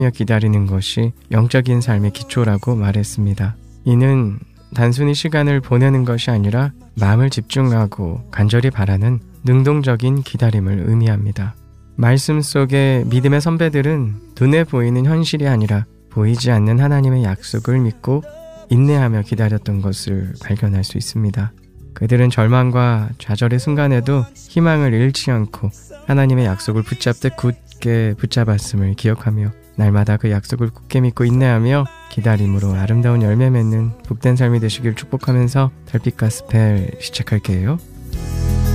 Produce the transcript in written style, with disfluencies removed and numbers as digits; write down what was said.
기다리는 것이 영적인 삶의 기초라고 말했습니다. 이는 단순히 시간을 보내는 것이 아니라 마음을 집중하고 간절히 바라는 능동적인 기다림을 의미합니다. 말씀 속의 믿음의 선배들은 눈에 보이는 현실이 아니라 보이지 않는 하나님의 약속을 믿고 인내하며 기다렸던 것을 발견할 수 있습니다. 그들은 절망과 좌절의 순간에도 희망을 잃지 않고 하나님의 약속을 붙잡듯 굳게 붙잡았음을 기억하며 날마다 그 약속을 굳게 믿고 인내하며 기다림으로 아름다운 열매 맺는 복된 삶이 되시길 축복하면서 달빛 가스펠 시작할게요.